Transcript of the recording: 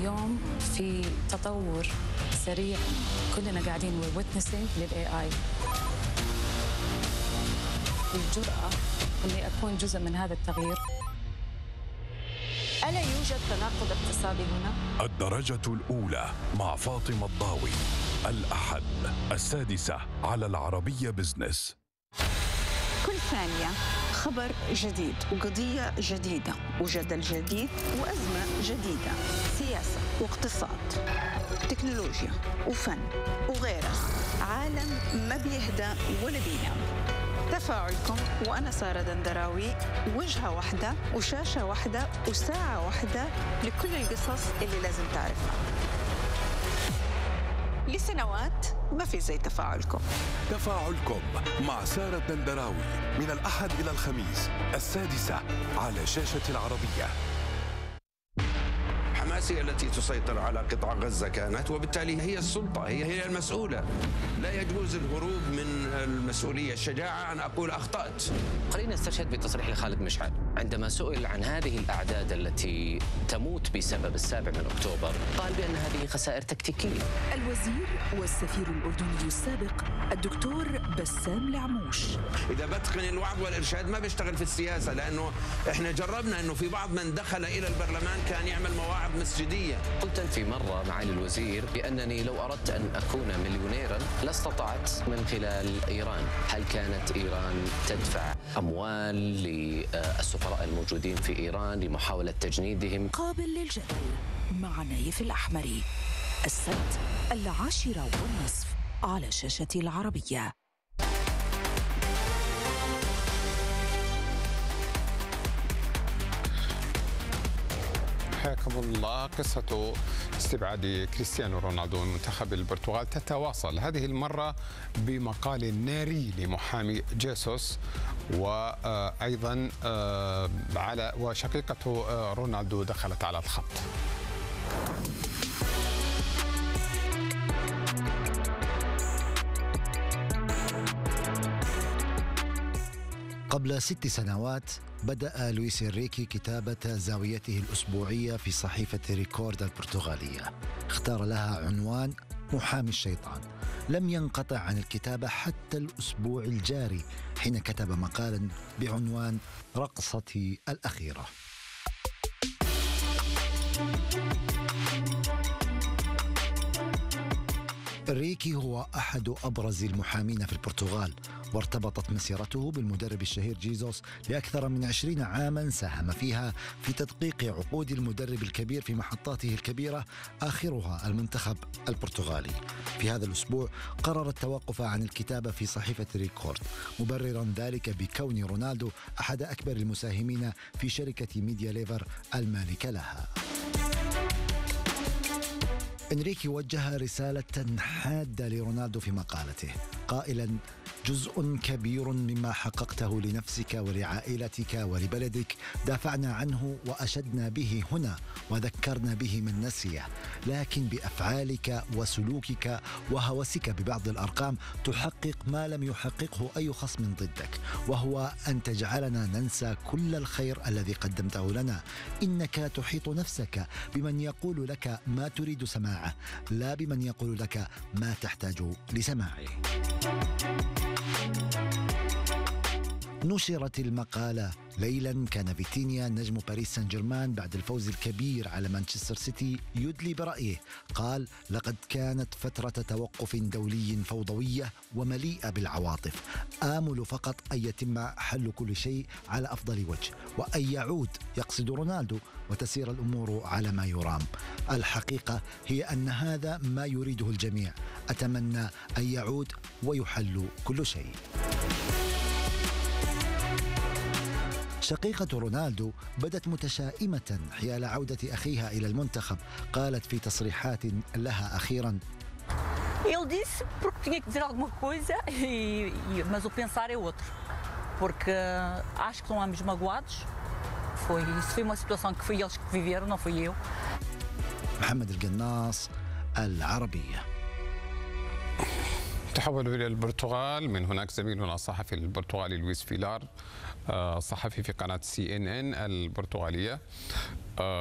اليوم في تطور سريع، كلنا قاعدين ويتنسينج للاي اي. الجرأة اني اكون جزء من هذا التغيير. ألا يوجد تناقض اقتصادي هنا؟ الدرجة الأولى مع فاطمة الضاوي، الأحد 6:00 على العربية بزنس. كل ثانية خبر جديد وقضية جديدة وجدل جديد وأزمة جديدة، سياسة واقتصاد، تكنولوجيا وفن وغيرها. عالم ما بيهدى ولا بينام. تفاعلكم وأنا سارة دندراوي، وجهة واحدة وشاشة واحدة وساعة واحدة لكل القصص اللي لازم تعرفها. لسنوات ما في زي تفاعلكم. تفاعلكم مع سارة الدندراوي من الأحد إلى الخميس 6:00 على شاشة العربية. حماس هي التي تسيطر على قطاع غزة كانت، وبالتالي هي السلطة، هي المسؤولة. لا يجوز الهروب من المسؤولية. الشجاعة أن أقول أخطأت. خلينا نستشهد بتصريح لخالد مشعل عندما سئل عن هذه الأعداد التي تموت بسبب 7 أكتوبر، قال بأن هذه خسائر تكتيكية. الوزير والسفير الأردني السابق الدكتور بسام العموش. إذا بتقن الوعظ والإرشاد ما بيشتغل في السياسة، لأنه إحنا جربنا أنه في بعض من دخل إلى البرلمان كان يعمل مواعظ مسجدية. قلت في مرة معالي الوزير بأنني لو أردت أن أكون مليونيرا لاستطعت من خلال إيران. هل كانت إيران تدفع أموال للسفراء الموجودين في إيران لمحاولة تجنيدهم؟ قابل للجدل مع نايف الأحمري، السبت 10:30 على شاشة العربية. حياكم الله. قصة استبعاد كريستيانو رونالدو من منتخب البرتغال تتواصل، هذه المرة بمقال ناري لمحامي جيسوس، وأيضا وشقيقة رونالدو دخلت على الخط. قبل 6 سنوات بدأ لويس إنريكي كتابة زاويته الأسبوعية في صحيفة ريكورد البرتغالية. اختار لها عنوان محامي الشيطان. لم ينقطع عن الكتابة حتى الأسبوع الجاري، حين كتب مقالا بعنوان رقصتي الأخيرة. إنريكي هو أحد أبرز المحامين في البرتغال، وارتبطت مسيرته بالمدرب الشهير جيزوس لأكثر من 20 عاما ساهم فيها في تدقيق عقود المدرب الكبير في محطاته الكبيرة، آخرها المنتخب البرتغالي. في هذا الأسبوع قرر التوقف عن الكتابة في صحيفة ريكورد، مبررا ذلك بكون رونالدو أحد أكبر المساهمين في شركة ميديا ليفر المالكة لها. إنريكي وجه رسالة حادة لرونالدو في مقالته قائلا: جزء كبير مما حققته لنفسك ولعائلتك ولبلدك دافعنا عنه وأشدنا به هنا وذكرنا به من نسيه، لكن بأفعالك وسلوكك وهوسك ببعض الأرقام تحقق ما لم يحققه أي خصم ضدك، وهو أن تجعلنا ننسى كل الخير الذي قدمته لنا. إنك تحيط نفسك بمن يقول لك ما تريد سماعه، لا بمن يقول لك ما تحتاج لسماعه. نشرت المقالة ليلا كان فيتينيا نجم باريس سان جيرمان بعد الفوز الكبير على مانشستر سيتي يدلي برأيه. قال: لقد كانت فترة توقف دولي فوضوية ومليئة بالعواطف. آمل فقط أن يتم حل كل شيء على أفضل وجه، وأن يعود، يقصد رونالدو، وتسير الأمور على ما يرام. الحقيقة هي أن هذا ما يريده الجميع. أتمنى أن يعود ويحل كل شيء. شقيقة رونالدو بدت متشائمة حيال عودة أخيها إلى المنتخب. قالت في تصريحات لها أخيرا: Ele disse porque tinha que dizer alguma coisa, mas o pensar é outro, porque acho que estão ambos magoados. Isso foi uma situação que foi eles que viveram, não fui eu. محمد القناص، العربية. تحول إلى البرتغال، من هناك زميلنا الصحفي البرتغالي لويس فيلار، صحفي في قناة CNN البرتغالية.